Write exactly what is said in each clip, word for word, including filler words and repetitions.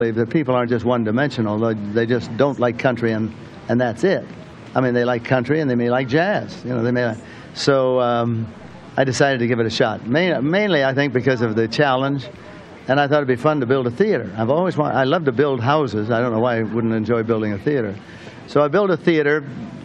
The people aren't just one-dimensional. They, they just don't like country, and, and that's it. I mean, they like country, and they may like jazz. You know, they may. Like, so um, I decided to give it a shot. Main, mainly, I think, because of the challenge, and I thought it'd be fun to build a theater. I've always wanted. I love to build houses. I don't know why I wouldn't enjoy building a theater. So I built a theater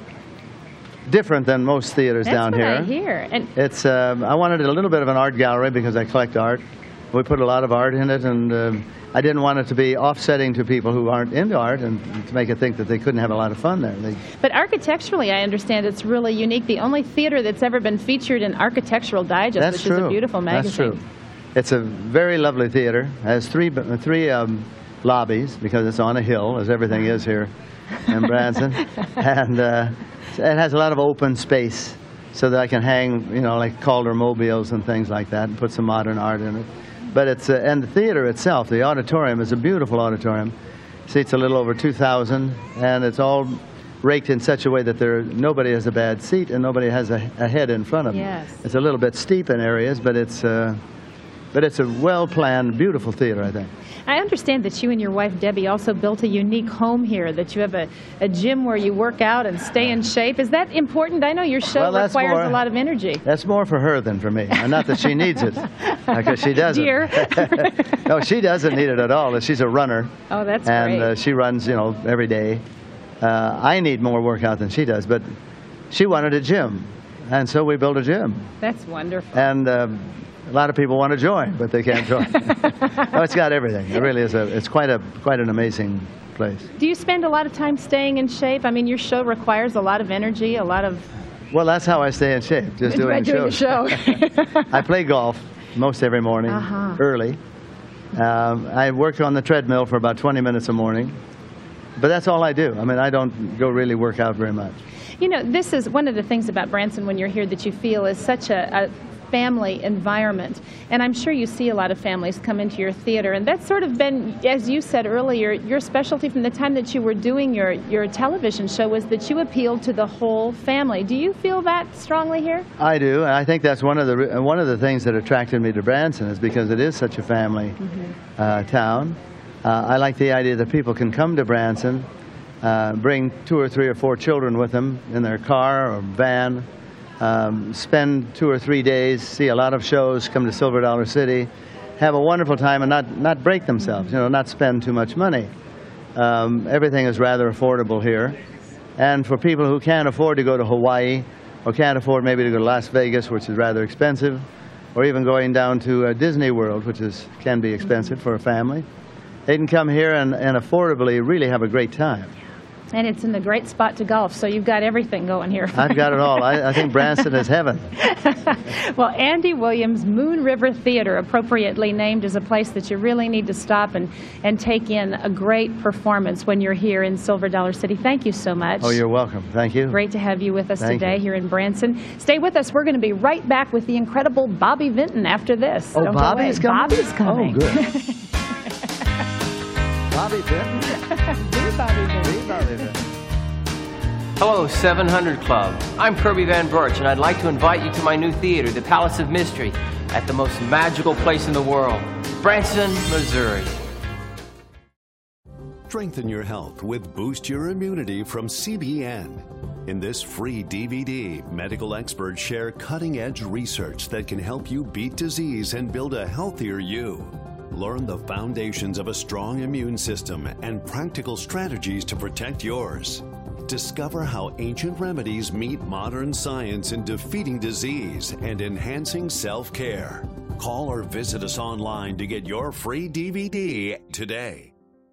different than most theaters that's down what here. I hear. And it's. Um, I wanted a little bit of an art gallery because I collect art. We put a lot of art in it, and. Um, I didn't want it to be offsetting to people who aren't into art and to make it think that they couldn't have a lot of fun there. They, but architecturally, I understand it's really unique. The only theater that's ever been featured in Architectural Digest, that's which true. is a beautiful magazine. That's true. It's a very lovely theater. It has three, three um, lobbies because it's on a hill, as everything is here in Branson. And uh, it has a lot of open space so that I can hang, you know, like Calder mobiles and things like that and put some modern art in it. But it's, uh, and the theater itself, the auditorium, is a beautiful auditorium. Seats a little over two thousand, and it's all raked in such a way that there nobody has a bad seat and nobody has a, a head in front of them. Yes. It's a little bit steep in areas, but it's, uh, but it's a well-planned, beautiful theater, I think. I understand that you and your wife, Debbie, also built a unique home here, that you have a, a gym where you work out and stay in shape. Is that important? I know your show well, requires more, a lot of energy. That's more for her than for me. And not that she needs it, because she doesn't. Dear. No, she doesn't need it at all. She's a runner. Oh, that's and, great. And uh, she runs, you know, every day. Uh, I need more workout than she does, but she wanted a gym, and so we built a gym. That's wonderful. And um, a lot of people want to join, but they can't join. No, it's got everything. It really is a. It's quite a quite an amazing place. Do you spend a lot of time staying in shape? I mean, your show requires a lot of energy, a lot of. Well, that's how I stay in shape, just doing, doing shows. The show. I play golf most every morning, uh-huh. early. Um, I work on the treadmill for about twenty minutes a morning, but that's all I do. I mean, I don't go really work out very much. You know, this is one of the things about Branson when you're here that you feel is such a, a family environment. And I'm sure you see a lot of families come into your theater. And that's sort of been, as you said earlier, your specialty from the time that you were doing your, your television show was that you appealed to the whole family. Do you feel that strongly here? I do. And I think that's one of the one of the things that attracted me to Branson is because it is such a family mm-hmm. uh, town. Uh, I like the idea that people can come to Branson, uh, bring two or three or four children with them in their car or van, Um, spend two or three days, see a lot of shows, come to Silver Dollar City, have a wonderful time and not, not break themselves, you know, not spend too much money. Um, everything is rather affordable here. And for people who can't afford to go to Hawaii or can't afford maybe to go to Las Vegas, which is rather expensive, or even going down to uh, Disney World, which is, can be expensive for a family, they can come here and, and affordably really have a great time. And it's in a great spot to golf, so you've got everything going here. I've got it all. I, I think Branson is heaven. Well, Andy Williams Moon River Theater, appropriately named, is a place that you really need to stop and, and take in a great performance when you're here in Silver Dollar City. Thank you so much. Oh, you're welcome. Thank you. Great to have you with us Thank today you. here in Branson. Stay with us. We're going to be right back with the incredible Bobby Vinton after this. Oh, Don't go Bobby's away. coming? Bobby's coming. Oh, good. Bobby Vinton? The Bobby Vinton. The Bobby Vinton. Hello, seven hundred Club. I'm Kirby Van Burch, and I'd like to invite you to my new theater, the Palace of Mystery, at the most magical place in the world, Branson, Missouri. Strengthen your health with Boost Your Immunity from C B N. In this free D V D, medical experts share cutting-edge research that can help you beat disease and build a healthier you. Learn the foundations of a strong immune system and practical strategies to protect yours. Discover how ancient remedies meet modern science in defeating disease and enhancing self-care. Call or visit us online to get your free D V D today.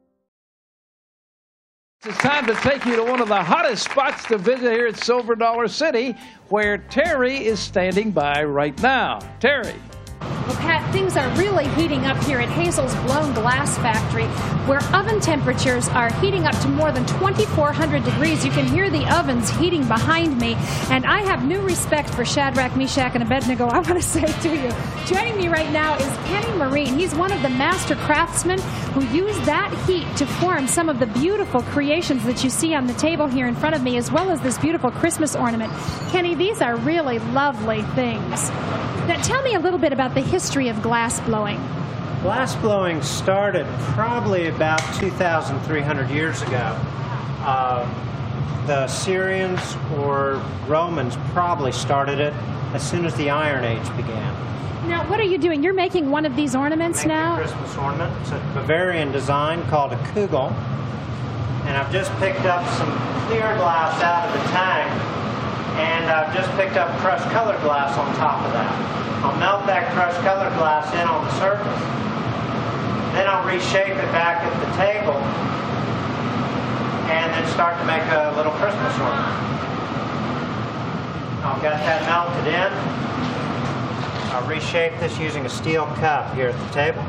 It's time to take you to one of the hottest spots to visit here at Silver Dollar City, where Terry is standing by right now. Terry. Well, Pat, things are really heating up here at Hazel's Blown Glass Factory, where oven temperatures are heating up to more than twenty-four hundred degrees. You can hear the ovens heating behind me, and I have new respect for Shadrach, Meshach, and Abednego, I want to say to you. Joining me right now is Kenny Marine. He's one of the master craftsmen who used that heat to form some of the beautiful creations that you see on the table here in front of me, as well as this beautiful Christmas ornament. Kenny, these are really lovely things. Now, tell me a little bit about the history of glass blowing. Glass blowing started probably about two thousand three hundred years ago. Uh, the Syrians or Romans probably started it as soon as the Iron Age began. Now, what are you doing? You're making one of these ornaments Making now? a Christmas ornament. It's a Bavarian design called a Kugel. And I've just picked up some clear glass out of the tank, and I've just picked up crushed colored glass on top of that. I'll melt that crushed colored glass in on the surface. Then I'll reshape it back at the table and then start to make a little Christmas ornament. I've got that melted in. I'll reshape this using a steel cup here at the table.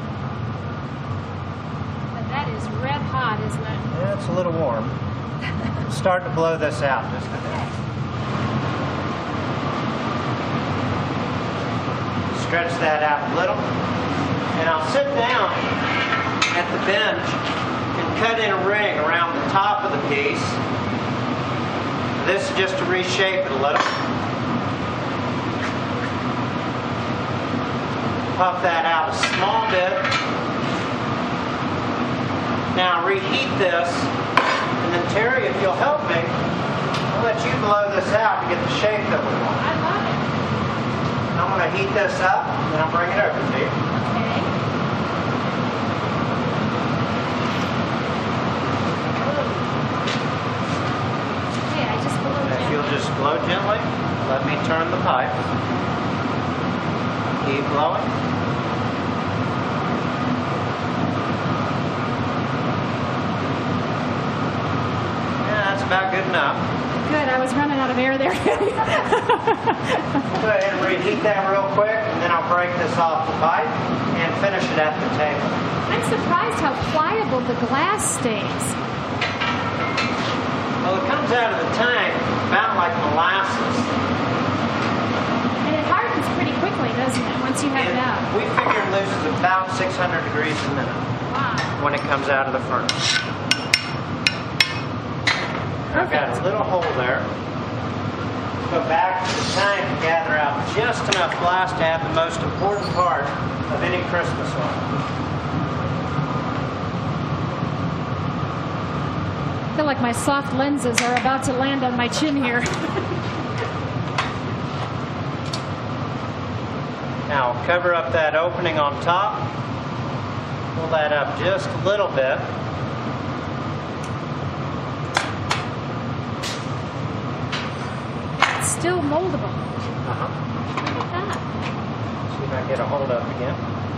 And that is red hot, isn't it? Yeah, it's a little warm. Start to blow this out just a bit. Stretch that out a little. And I'll sit down at the bench and cut in a ring around the top of the piece. This is just to reshape it a little. Puff that out a small bit. Now reheat this, and then Terry, if you'll help me, I'll let you blow this out to get the shape that we want. I love it. I'm going to heat this up, and then I'll bring it over to you. Okay. Okay, I just blew And if it. you'll just blow gently, let me turn the pipe. Keep blowing. Yeah, that's about good enough. Good, I was running out of air there. Go ahead and reheat that real quick, and then I'll break this off the pipe and finish it at the table. I'm surprised how pliable the glass stays. Well, it comes out of the tank about like molasses. And it hardens pretty quickly, doesn't it, once you have it out? We figure it loses about six hundred degrees a minute Wow. when it comes out of the furnace. I've got a little hole there. Go back to the tank and gather out just enough glass to have the most important part of any Christmas ornament. I feel like my soft lenses are about to land on my chin here. Now I'll cover up that opening on top. Pull that up just a little bit. It's still moldable. Uh-huh. Look at that. See if I can get a hold up again.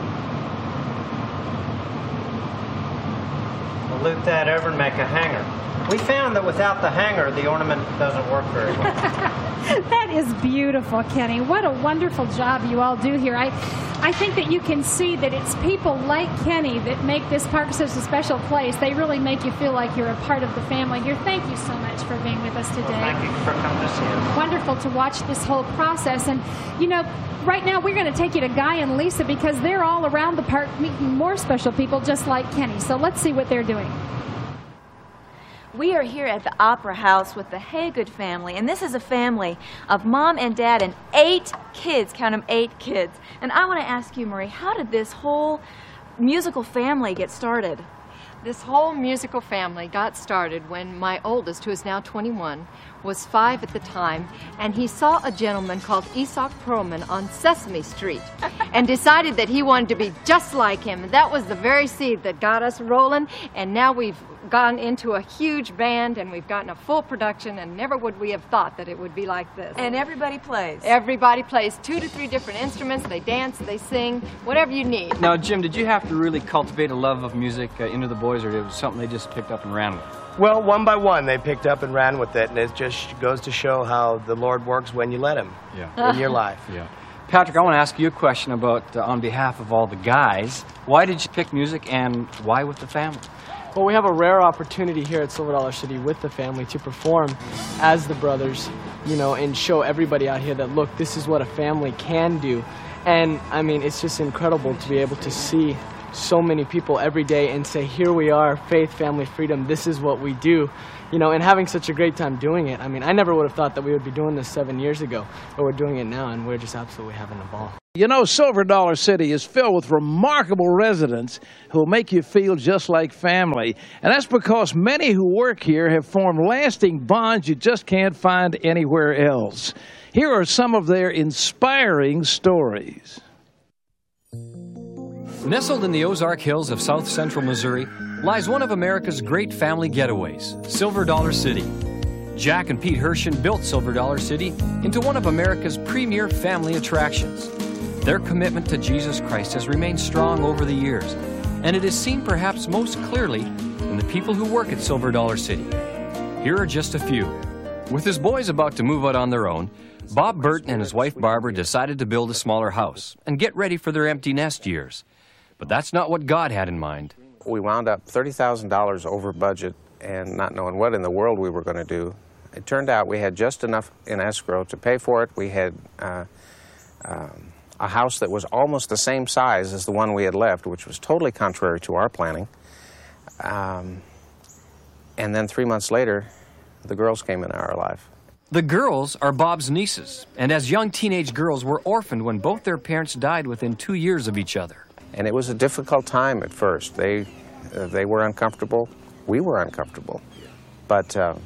We'll loop that over and make a hanger. We found that without the hanger, the ornament doesn't work very well. That is beautiful, Kenny. What a wonderful job you all do here. I, I think that you can see that it's people like Kenny that make this park such a special place. They really make you feel like you're a part of the family here. Thank you so much for being with us today. Well, thank you for coming to see us. Wonderful to watch this whole process. And, you know, right now we're going to take you to Guy and Lisa because they're all around the park meeting more special people just like Kenny. So let's see what they're doing. We are here at the Opera House with the Haygood family, and this is a family of mom and dad and eight kids, count them, eight kids. And I want to ask you, Marie, how did this whole musical family get started? This whole musical family got started when my oldest, who is now twenty-one, was five at the time, and he saw a gentleman called Isak Perlman on Sesame Street and decided that he wanted to be just like him. And that was the very seed that got us rolling, and now we've gone into a huge band and we've gotten a full production, and never would we have thought that it would be like this. And everybody plays. Everybody plays two to three different instruments. They dance, they sing, whatever you need. Now, Jim, did you have to really cultivate a love of music uh, into the boys, or it was something they just picked up and ran with? Well, one by one, they picked up and ran with it, and it just goes to show how the Lord works when you let Him Yeah. in your life. Yeah. Patrick, I want to ask you a question about, uh, on behalf of all the guys, why did you pick music and why with the family? Well, we have a rare opportunity here at Silver Dollar City with the family to perform as the brothers, you know, and show everybody out here that, look, this is what a family can do. And, I mean, it's just incredible to be able to see so many people every day and say, here we are, faith, family, freedom, this is what we do. You know, and having such a great time doing it. I mean, I never would have thought that we would be doing this seven years ago, but we're doing it now, and we're just absolutely having a ball. You know, Silver Dollar City is filled with remarkable residents who will make you feel just like family. And that's because many who work here have formed lasting bonds you just can't find anywhere else. Here are some of their inspiring stories. Nestled in the Ozark Hills of south central Missouri lies one of America's great family getaways, Silver Dollar City. Jack and Pete Hershen built Silver Dollar City into one of America's premier family attractions. Their commitment to Jesus Christ has remained strong over the years, and it is seen perhaps most clearly in the people who work at Silver Dollar City. Here are just a few. With his boys about to move out on their own, Bob Burton and his wife Barbara decided to build a smaller house and get ready for their empty nest years. But that's not what God had in mind. We wound up thirty thousand dollars over budget and not knowing what in the world we were going to do. It turned out we had just enough in escrow to pay for it. We had uh, um, a house that was almost the same size as the one we had left, which was totally contrary to our planning. Um, and then three months later, the girls came into our life. The girls are Bob's nieces, and as young teenage girls were orphaned when both their parents died within two years of each other. And it was a difficult time at first. They, uh, they were uncomfortable. We were uncomfortable. But uh,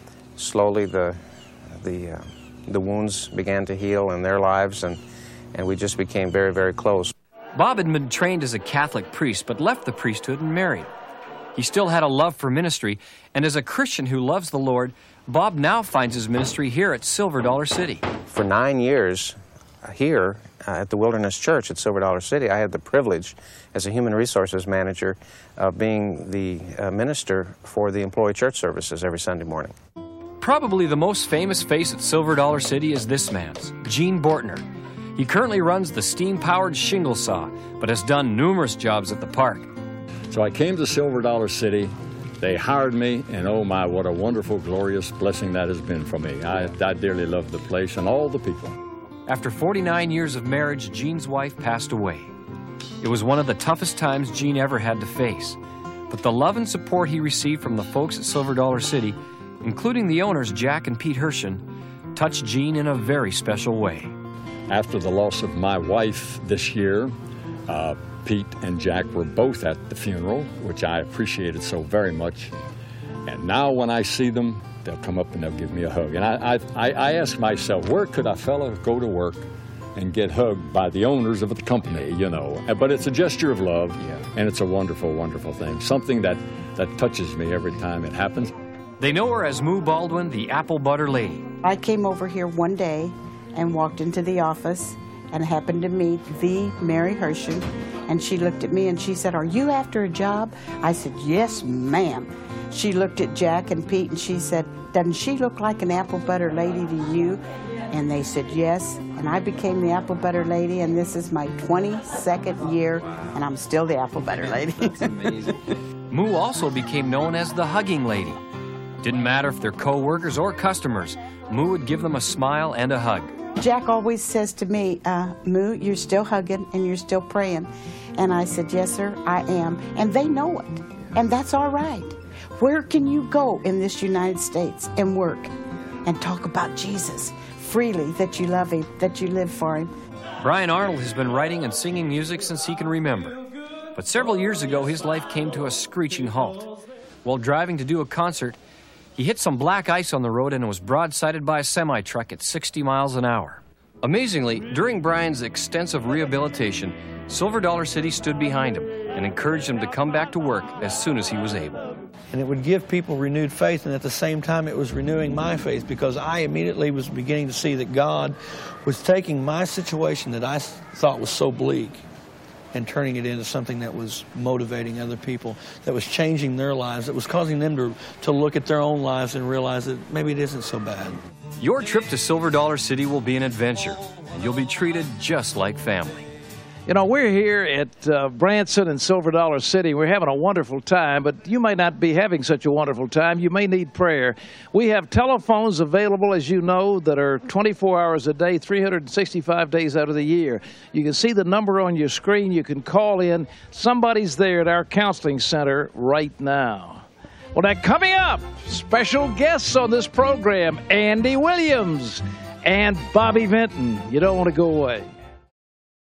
slowly the, the, uh, the wounds began to heal in their lives, and and we just became very, very close. Bob had been trained as a Catholic priest, but left the priesthood and married. He still had a love for ministry, and as a Christian who loves the Lord, Bob now finds his ministry here at Silver Dollar City. For nine years uh, here uh, at the Wilderness Church at Silver Dollar City, I had the privilege as a human resources manager of being the uh, minister for the employee church services every Sunday morning. Probably the most famous face at Silver Dollar City is this man's, Gene Bortner. He currently runs the steam-powered shingle saw, but has done numerous jobs at the park. So I came to Silver Dollar City. They hired me, and oh my, what a wonderful, glorious blessing that has been for me. I, I dearly love the place and all the people. After forty-nine years of marriage, Gene's wife passed away. It was one of the toughest times Gene ever had to face. But the love and support he received from the folks at Silver Dollar City, including the owners Jack and Pete Hershen, touched Gene in a very special way. After the loss of my wife this year, uh, Pete and Jack were both at the funeral, which I appreciated so very much. And now when I see them, they'll come up and they'll give me a hug. And I, I, I ask myself, where could a fella go to work and get hugged by the owners of the company, you know? But it's a gesture of love, yeah. And it's a wonderful, wonderful thing. Something that, that touches me every time it happens. They know her as Moo Baldwin, the apple butter lady. I came over here one day and walked into the office and happened to meet the Mary Hershen, and she looked at me and she said, "Are you after a job?" I said, "Yes, ma'am." She looked at Jack and Pete and she said, "Doesn't she look like an apple butter lady to you?" And they said yes, and I became the apple butter lady, and this is my twenty-second year, and I'm still the apple butter lady. That's amazing. Moo also became known as the hugging lady. Didn't matter if they're co-workers or customers, Moo would give them a smile and a hug. Jack always says to me, uh, "Moo, you're still hugging and you're still praying." And I said, "Yes, sir, I am." And they know it, and that's all right. Where can you go in this United States and work and talk about Jesus freely, that you love him, that you live for him? Brian Arnold has been writing and singing music since he can remember. But several years ago, his life came to a screeching halt. While driving to do a concert, he hit some black ice on the road and was broadsided by a semi-truck at sixty miles an hour. Amazingly, during Brian's extensive rehabilitation, Silver Dollar City stood behind him and encouraged him to come back to work as soon as he was able. And it would give people renewed faith, and at the same time it was renewing my faith, because I immediately was beginning to see that God was taking my situation that I thought was so bleak and turning it into something that was motivating other people, that was changing their lives, that was causing them to, to look at their own lives and realize that maybe it isn't so bad. Your trip to Silver Dollar City will be an adventure, and you'll be treated just like family. You know, we're here at uh, Branson and Silver Dollar City. We're having a wonderful time, but you may not be having such a wonderful time. You may need prayer. We have telephones available, as you know, that are twenty-four hours a day, three hundred sixty-five days out of the year. You can see the number on your screen. You can call in. Somebody's there at our counseling center right now. Well, now, coming up, special guests on this program, Andy Williams and Bobby Vinton. You don't want to go away.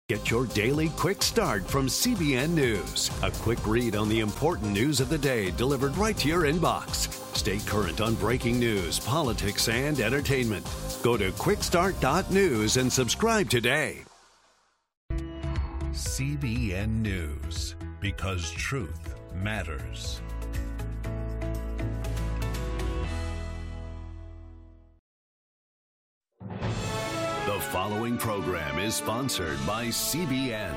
Get your daily quick start from C B N News. A quick read on the important news of the day delivered right to your inbox. Stay current on breaking news, politics, and entertainment. Go to quick start dot news and subscribe today. C B N News, because truth matters. The following program is sponsored by C B N.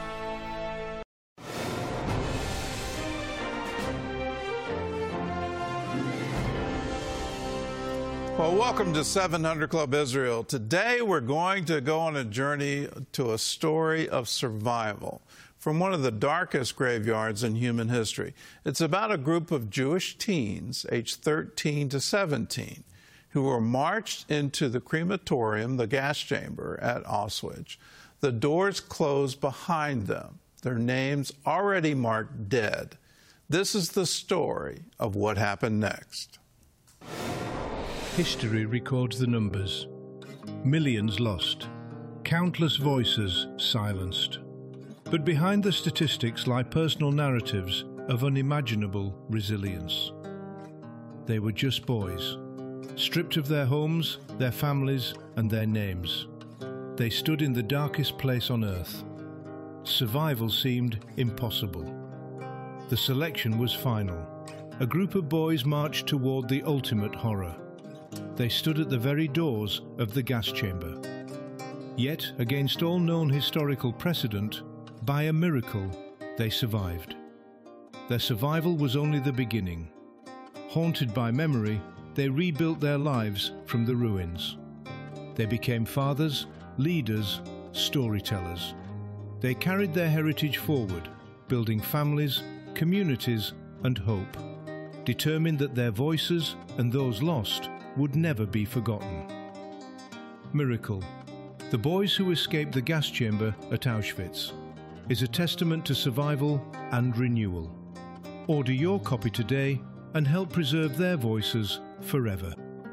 Well, welcome to seven hundred Club Israel. Today we're going to go on a journey to a story of survival from one of the darkest graveyards in human history. It's about a group of Jewish teens, aged thirteen to seventeen, who were marched into the crematorium, the gas chamber at Auschwitz. The doors closed behind them, their names already marked dead. This is the story of what happened next. History records the numbers. Millions lost. Countless voices silenced. But behind the statistics lie personal narratives of unimaginable resilience. They were just boys, stripped of their homes, their families, and their names. They stood in the darkest place on earth. Survival seemed impossible. The selection was final. A group of boys marched toward the ultimate horror. They stood at the very doors of the gas chamber. Yet, against all known historical precedent, by a miracle, they survived. Their survival was only the beginning. Haunted by memory, they rebuilt their lives from the ruins. They became fathers, leaders, storytellers. They carried their heritage forward, building families, communities, and hope, determined that their voices and those lost would never be forgotten. Miracle, the boys who escaped the gas chamber at Auschwitz, is a testament to survival and renewal. Order your copy today and help preserve their voices forever.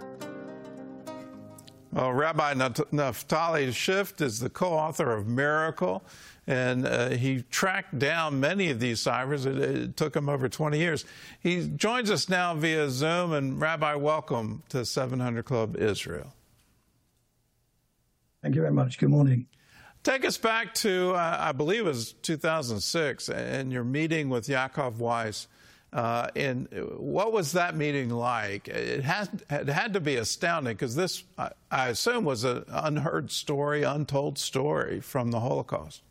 Well, Rabbi Naftali Schiff is the co-author of Miracle, and uh, he tracked down many of these survivors. It, it took him over twenty years. He joins us now via Zoom, and Rabbi, welcome to seven hundred Club Israel. Thank you very much. Good morning. Take us back to, uh, I believe it was two thousand six, and your meeting with Yaakov Weiss. Uh, and what was that meeting like? It had, it had to be astounding, because this, I, I assume, was an unheard story, untold story from the Holocaust.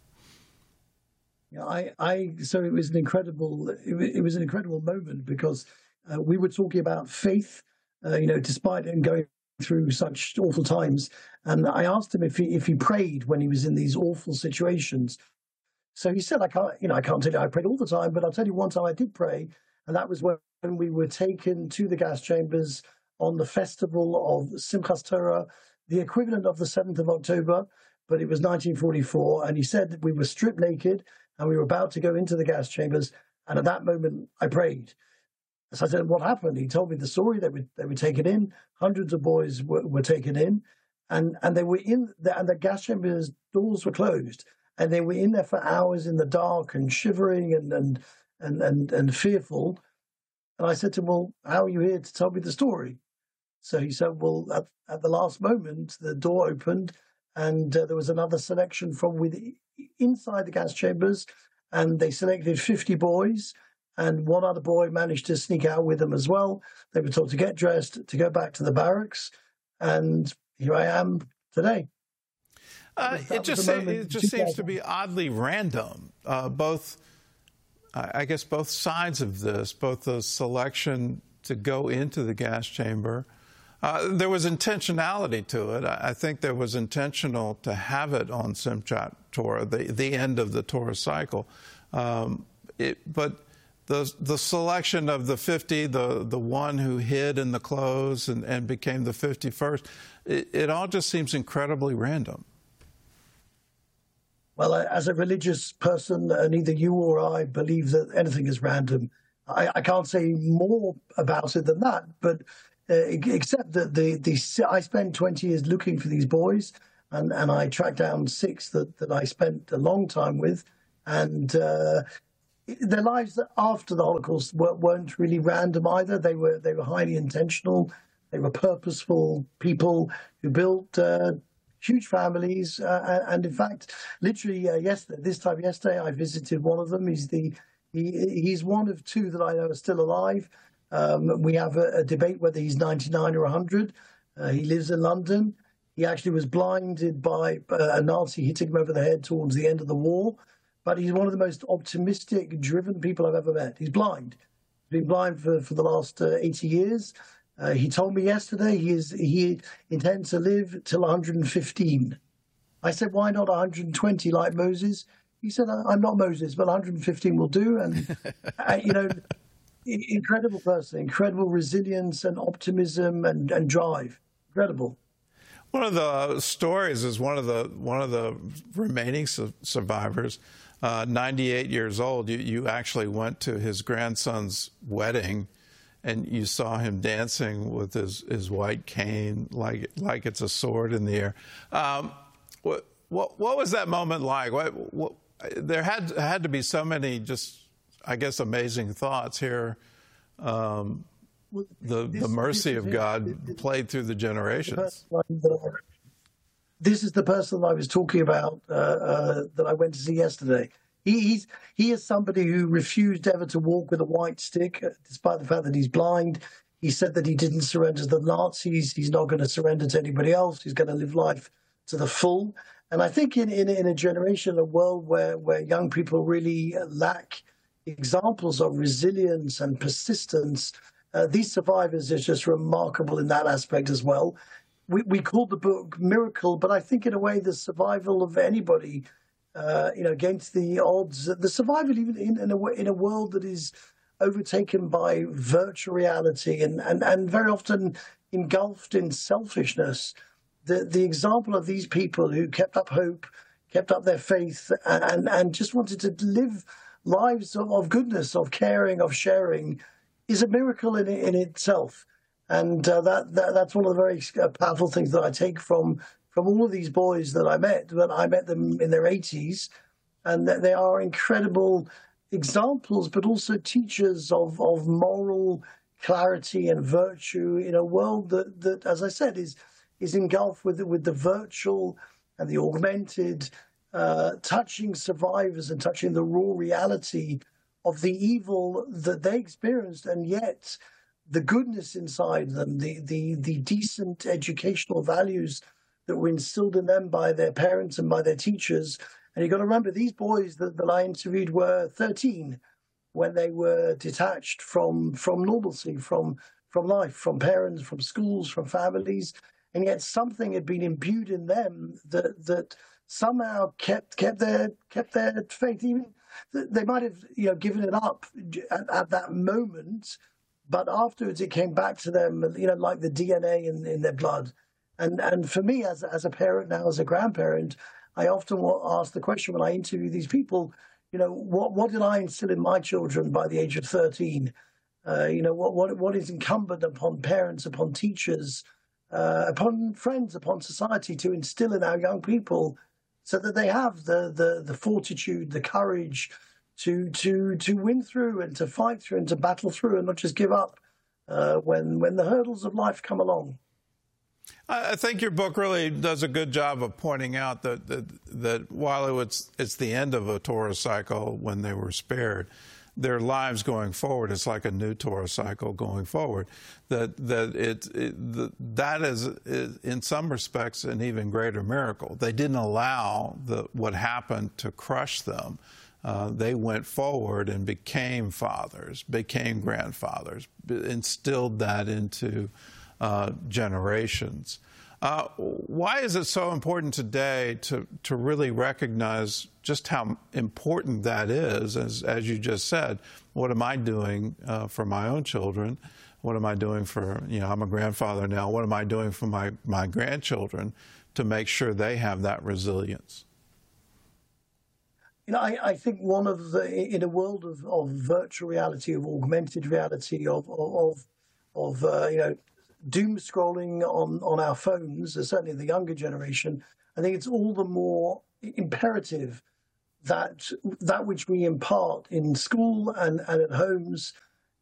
Yeah, I, I so it was an incredible, it, it was an incredible moment, because uh, we were talking about faith, uh, you know, despite him going through such awful times. And I asked him if he if he prayed when he was in these awful situations. So he said, I can't, you know, I can't tell you I prayed all the time, but I'll tell you one time I did pray. And that was when we were taken to the gas chambers on the festival of Simchas Torah, the equivalent of the seventh of October, but it was nineteen forty-four. And he said that we were stripped naked and we were about to go into the gas chambers. And at that moment, I prayed. So I said, what happened? He told me the story. They were, they were taken in. Hundreds of boys were, were taken in. And, and they were in, the, and the gas chambers doors were closed. And they were in there for hours in the dark and shivering and, and, and, and, and fearful. And I said to him, well, how are you here to tell me the story? So he said, well, at, at the last moment, the door opened and uh, there was another selection from within, inside the gas chambers, and they selected fifty boys, and one other boy managed to sneak out with them as well. They were told to get dressed, to go back to the barracks, and here I am today. Uh, it just, say, it just seems to be oddly random, uh, both, I guess, both sides of this, both the selection to go into the gas chamber. Uh, there was intentionality to it. I think there was intentional to have it on Simchat Torah, the, the end of the Torah cycle. Um, it, but the, the selection of the fifty, the, the one who hid in the clothes and, and became the fifty-first, it, it all just seems incredibly random. Well, as a religious person, uh, neither you or I believe that anything is random. I, I can't say more about it than that, but uh, except that the, the I spent twenty years looking for these boys. and, and I tracked down six that, that I spent a long time with, and uh, their lives after the Holocaust weren't really random either. They were they were highly intentional. They were purposeful people who built uh, huge families. Uh, and in fact, literally uh, yesterday, this time yesterday, I visited one of them. He's the he, he's one of two that I know are still alive. Um, we have a, a debate whether he's ninety-nine or one hundred. Uh, he lives in London. He actually was blinded by uh, a Nazi hitting him over the head towards the end of the war. But he's one of the most optimistic, driven people I've ever met. He's blind. He's been blind for, for the last uh, eighty years. Uh, he told me yesterday he is he intends to live till one hundred fifteen. I said, why not one hundred twenty like Moses? He said, I'm not Moses, but one hundred fifteen will do. And, uh, you know, incredible person, incredible resilience and optimism and, and drive. Incredible. One of the stories is one of the one of the remaining su survivors, uh, ninety-eight years old. You, you actually went to his grandson's wedding, and you saw him dancing with his, his white cane like like it's a sword in the air. Um, what what what was that moment like? What, what, there had had to be so many just, I guess, amazing thoughts here. Um, The, the mercy of God played through the generations. This is the person I was talking about uh, uh, that I went to see yesterday. He, he's, he is somebody who refused ever to walk with a white stick, despite the fact that he's blind. He said that he didn't surrender to the Nazis. He's not going to surrender to anybody else. He's going to live life to the full. And I think in, in, in a generation, a world where, where young people really lack examples of resilience and persistence, Uh, these survivors are just remarkable in that aspect as well. We, we called the book Miracle, but I think in a way the survival of anybody, uh, you know, against the odds, the survival even in, in, a, in a world that is overtaken by virtual reality and, and, and very often engulfed in selfishness. The, the example of these people who kept up hope, kept up their faith, and, and just wanted to live lives of, of goodness, of caring, of sharing, is a miracle in in itself, and uh, that, that that's one of the very powerful things that I take from from all of these boys that I met. That I met them in their eighties, and that they are incredible examples, but also teachers of of moral clarity and virtue in a world that that, as I said, is is engulfed with with the virtual and the augmented, uh, touching survivors and touching the raw reality of the evil that they experienced, and yet the goodness inside them, the, the, the decent educational values that were instilled in them by their parents and by their teachers. And you've got to remember, these boys that, that I interviewed were thirteen when they were detached from, from normalcy, from, from life, from parents, from schools, from families, and yet something had been imbued in them that, that somehow kept, kept, their, kept their faith. Even they might have, you know, given it up at, at that moment, but afterwards it came back to them, you know, like the D N A in, in their blood. And and for me, as as a parent now, as a grandparent, I often ask the question when I interview these people, you know, what what did I instill in my children by the age of thirteen? Uh, you know, what what what is incumbent upon parents, upon teachers, uh, upon friends, upon society to instill in our young people, so that they have the, the, the fortitude, the courage to to to win through and to fight through and to battle through and not just give up uh, when when the hurdles of life come along. I think your book really does a good job of pointing out that that, that while it was, it's the end of a Torah cycle when they were spared, their lives going forward, it's like a new Torah cycle going forward. That that it, it the, that is, is in some respects an even greater miracle. They didn't allow the what happened to crush them. Uh, they went forward and became fathers, became grandfathers, instilled that into uh, generations. Uh, why is it so important today to, to really recognize just how important that is? As, as you just said, what am I doing uh, for my own children? What am I doing for, you know, I'm a grandfather now. What am I doing for my, my grandchildren to make sure they have that resilience? You know, I, I think one of the, in a world of, of virtual reality, of augmented reality, of, of, of uh, you know, doom scrolling on, on our phones, certainly the younger generation, I think it's all the more imperative that that which we impart in school and, and at homes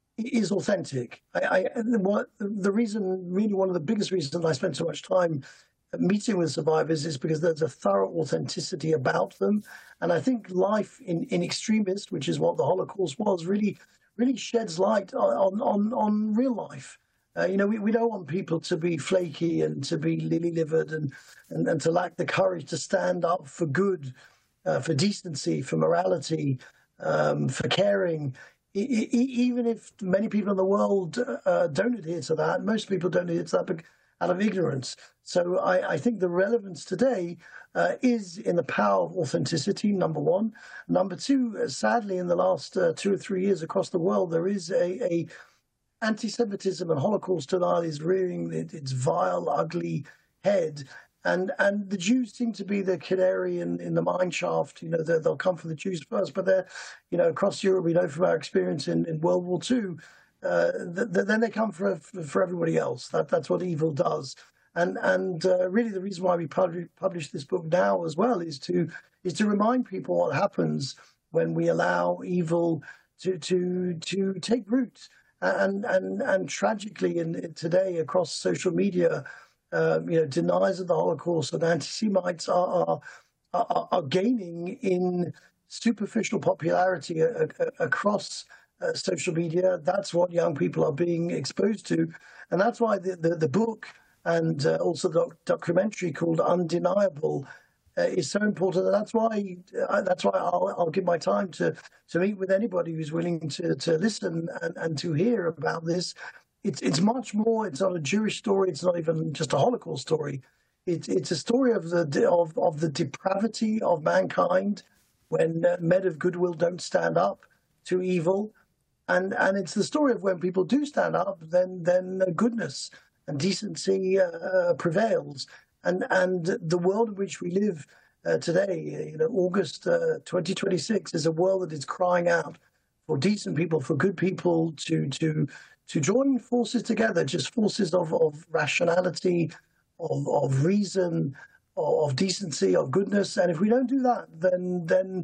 is authentic. I, I, what, the reason, really one of the biggest reasons I spend so much time meeting with survivors is because there's a thorough authenticity about them. And I think life in, in extremist, which is what the Holocaust was, really really sheds light on, on, on real life. Uh, you know, we, we don't want people to be flaky and to be lily-livered and, and, and to lack the courage to stand up for good, uh, for decency, for morality, um, for caring. I, I, even if many people in the world uh, don't adhere to that, most people don't adhere to that out of ignorance. So I, I think the relevance today uh, is in the power of authenticity, number one. Number two, uh, sadly, in the last uh, two or three years across the world, there is a, a anti-Semitism and Holocaust denial is rearing its vile, ugly head. And and the Jews seem to be the canary in, in the mine shaft. You know, they'll come for the Jews first, but they're, you know, across Europe, we know from our experience in, in World War Two, uh, th- th- then they come for for everybody else. That That's what evil does. And and uh, really the reason why we pub- publish this book now as well is to is to remind people what happens when we allow evil to to to take root. And and and tragically, in today across social media, um, you know, deniers of the Holocaust and anti-Semites are are, are, are gaining in superficial popularity a, a, across uh, social media. That's what young people are being exposed to, and that's why the the, the book and uh, also the documentary called Undeniable uh, is so important. And that's why uh, that's why I'll, I'll give my time to to meet with anybody who's willing to to listen and, and to hear about this. It's it's much more. It's not a Jewish story. It's not even just a Holocaust story. It's it's a story of the of of the depravity of mankind when uh, men of goodwill don't stand up to evil, and and it's the story of when people do stand up, then then uh, goodness and decency uh, prevails. And and the world in which we live uh, today, you know, August uh, twenty twenty-six, is a world that is crying out for decent people, for good people to to to join forces together, just forces of, of rationality, of of reason, of, of decency, of goodness. And if we don't do that, then then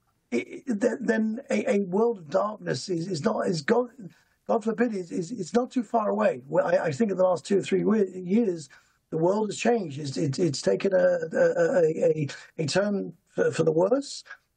it, then a, a world of darkness is, is not is God. God forbid, it's, it's not too far away. Well, I, I think in the last two or three years, the world has changed. It's, it, it's taken a, a, a, a turn for, for the worse.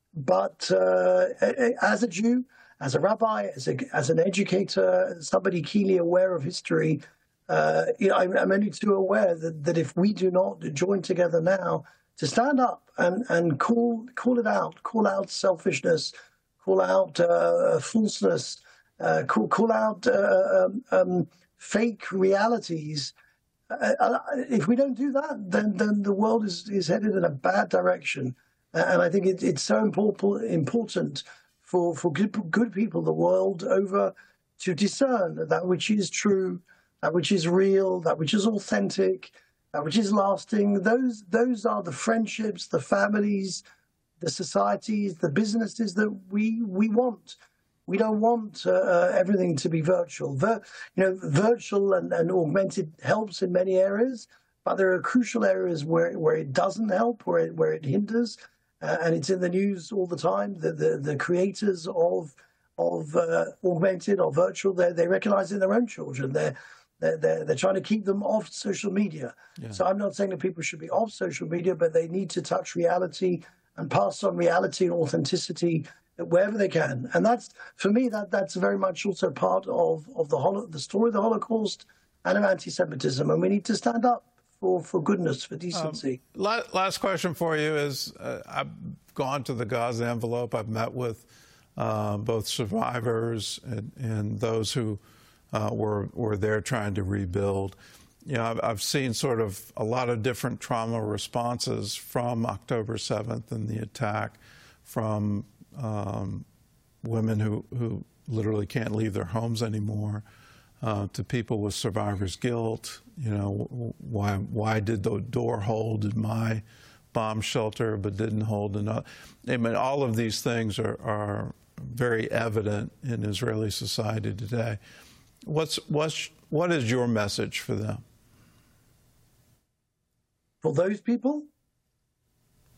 But uh, as a Jew, as a rabbi, as, a, as an educator, somebody keenly aware of history, uh, you know, I'm, I'm only too aware that, that if we do not join together now to stand up and, and call, call it out, call out selfishness, call out uh, falseness, Uh, call, call out uh, um, um, fake realities. Uh, uh, if we don't do that, then then the world is, is headed in a bad direction. Uh, and I think it, it's so important important for, for good, good people the world over to discern that which is true, that which is real, that which is authentic, that which is lasting. Those those are the friendships, the families, the societies, the businesses that we we want. We don't want uh, everything to be virtual. Vir- you know, virtual and, and augmented helps in many areas, but there are crucial areas where, where it doesn't help, where it, where it hinders, uh, and it's in the news all the time. The the, the creators of of uh, augmented or virtual, they they recognise in their own children. They're they're they're, they're trying to keep them off social media. Yeah. So I'm not saying that people should be off social media, but they need to touch reality and pass on reality and authenticity wherever they can. And that's, for me, that that's very much also part of, of the holo- the story of the Holocaust and of anti-Semitism. And we need to stand up for, for goodness, for decency. Um, last question for you is, uh, I've gone to the Gaza envelope. I've met with uh, both survivors and, and those who uh, were, were there trying to rebuild. You know, I've, I've seen sort of a lot of different trauma responses from October seventh and the attack, from Um, women who, who literally can't leave their homes anymore, uh, to people with survivor's guilt. You know, why why did the door hold in my bomb shelter but didn't hold in? I mean, all of these things are, are very evident in Israeli society today. What's what's what is your message for them? For those people?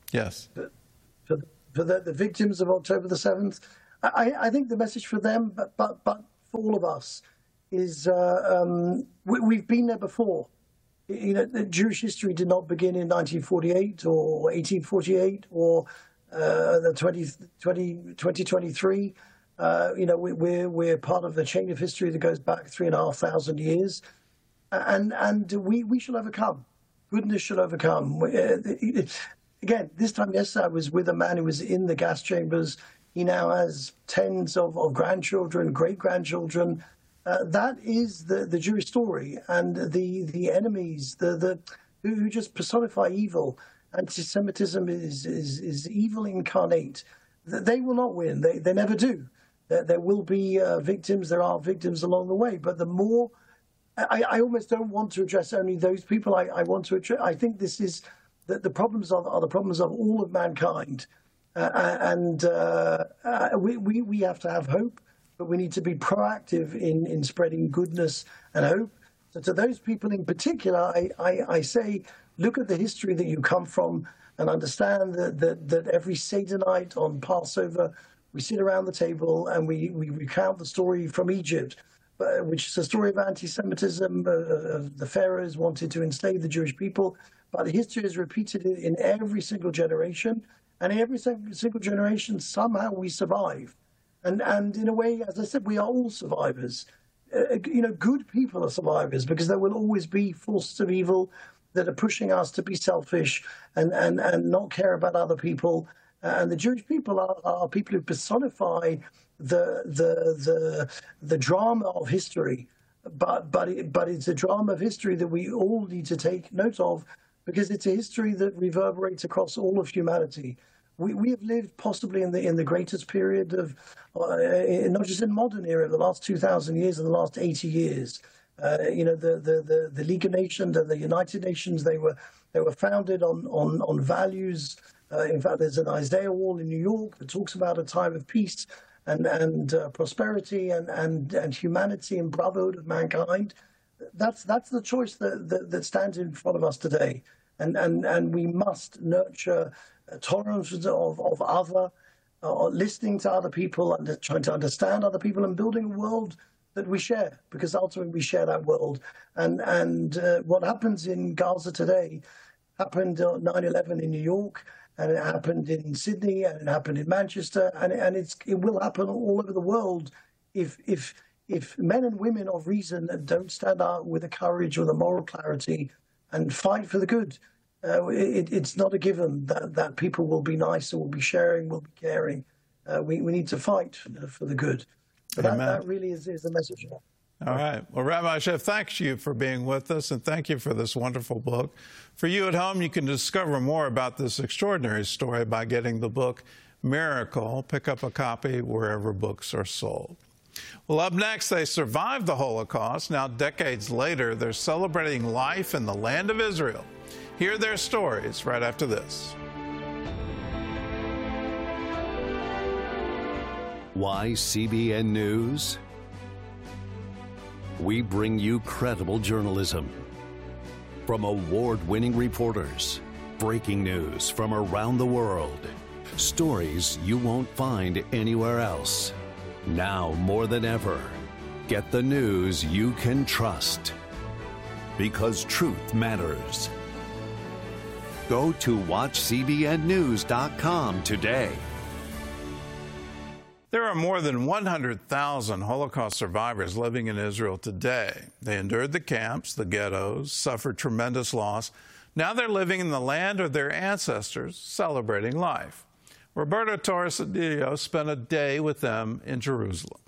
Yes. For, for, for the, the victims of October the seventh, I, I think the message for them, but, but, but for all of us, is uh, um, we, we've been there before. You know, the Jewish history did not begin in nineteen forty-eight or eighteen forty-eight or uh, the twenty, twenty, twenty twenty-three. Uh, you know, we, we're we're part of the chain of history that goes back three and a half thousand years, and and we we shall overcome. Goodness shall overcome. Again, this time yesterday I was with a man who was in the gas chambers. He now has tens of, of grandchildren, great grandchildren. Uh, that is the, the Jewish story, and the the enemies, the the who, who just personify evil. Anti-Semitism is is is evil incarnate. They will not win. They they never do. There, there will be uh, victims. There are victims along the way. But the more, I, I almost don't want to address only those people. I, I want to address. I think this is that the problems are, are the problems of all of mankind, uh, and uh, uh, we, we we have to have hope. But we need to be proactive in, in spreading goodness and hope. So to those people in particular, I, I, I say, look at the history that you come from and understand that, that, that every Seder night on Passover, we sit around the table and we, we recount the story from Egypt, uh, which is a story of anti-Semitism. Uh, the pharaohs wanted to enslave the Jewish people, but history is repeated in every single generation. And in every single generation, somehow we survive. And, and in a way, as I said, we are all survivors. Uh, you know, good people are survivors because there will always be forces of evil that are pushing us to be selfish and, and, and not care about other people. Uh, and the Jewish people are, are people who personify the the the the drama of history. But but it, but it's a drama of history that we all need to take note of because it's a history that reverberates across all of humanity. We we have lived possibly in the in the greatest period of, uh, not just in modern era, the last two thousand years and the last eighty years. Uh, you know, the, the, the, the League of Nations and the United Nations, they were they were founded on on on values. Uh, in fact, there's an Isaiah wall in New York that talks about a time of peace and and uh, prosperity and, and and humanity and brotherhood of mankind. That's that's the choice that that, that stands in front of us today, and and and we must nurture tolerance of, of other, uh, listening to other people and trying to understand other people and building a world that we share, because ultimately we share that world. And and uh, what happens in Gaza today happened on nine eleven in New York, and it happened in Sydney, and it happened in Manchester, and, and it's, it will happen all over the world if, if, if men and women of reason don't stand up with the courage or the moral clarity and fight for the good. Uh, it, it's not a given that, that people will be nice or will be sharing, will be caring. Uh, we, we need to fight for, for the good. But that, that really is, is the message. All right. Well, Rabbi Sheff, thanks you for being with us, and thank you for this wonderful book. For you at home, you can discover more about this extraordinary story by getting the book Miracle. Pick up a copy wherever books are sold. Well, up next, they survived the Holocaust. Now, decades later, they're celebrating life in the land of Israel. Hear their stories right after this. Why C B N News? We bring you credible journalism from award-winning reporters, breaking news from around the world, stories you won't find anywhere else. Now more than ever, get the news you can trust, because truth matters. Go to watch C B N news dot com today. There are more than one hundred thousand Holocaust survivors living in Israel today. They endured the camps, the ghettos, suffered tremendous loss. Now they're living in the land of their ancestors, celebrating life. Roberto Torres Adillo spent a day with them in Jerusalem.